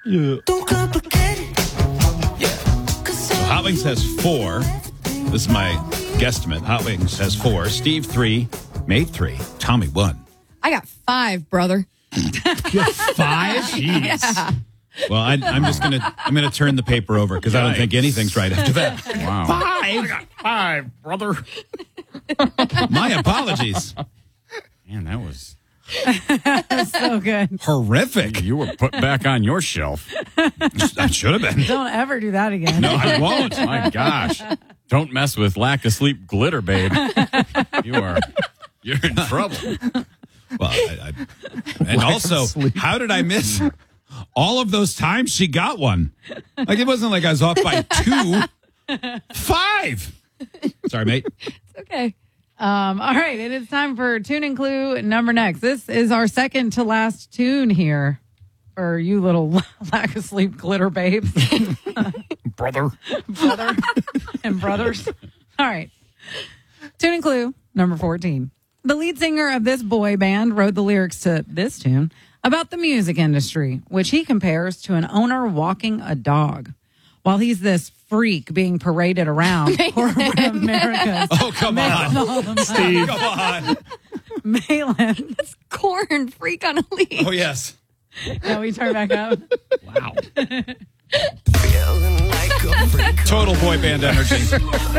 Yeah. Don't complicate it. Hot Wings has 4. This is my guesstimate. Hot Wings has 4. Steve 3. Mate 3. Tommy 1. I got 5, brother. 5? Jeez. Yeah. Well, I'm just gonna turn the paper over because I don't think anything's right after that. Wow. 5, brother. My apologies. Man, that was That's so good. Horrific. you were put back on your shelf. I should have been. Don't ever do that again. No, I won't. My gosh. Don't mess with lack of sleep glitter, babe. You're in trouble. Well, and also, how did I miss all of those times she got one? Like, it wasn't like I was off by 2. 5. Sorry, mate. It's okay. All right, it is time for tune and clue number next. This is our second to last tune here for you little lack of sleep glitter babes. Brother. Brother and brothers. All right. Tune and clue number 14. The lead singer of this boy band wrote the lyrics to this tune about the music industry, which he compares to an owner walking a dog. While he's this freak being paraded around corporate America's. Oh, come on. Steve. Come on. Malin. It's corn freak on a leash. Oh, yes. Now we turn back up. Wow. Feeling like a freak. Total boy band energy.